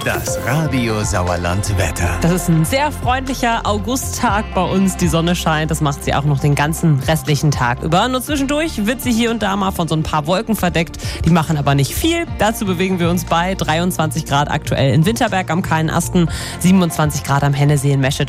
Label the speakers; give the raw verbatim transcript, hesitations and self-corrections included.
Speaker 1: Das Radio Sauerland Wetter.
Speaker 2: Das ist ein sehr freundlicher Augusttag bei uns. Die Sonne scheint, das macht sie auch noch den ganzen restlichen Tag über. Nur zwischendurch wird sie hier und da mal von so ein paar Wolken verdeckt. Die machen aber nicht viel. Dazu bewegen wir uns bei dreiundzwanzig Grad aktuell in Winterberg am Kahlen Asten, siebenundzwanzig Grad am Hennesee in Meschede.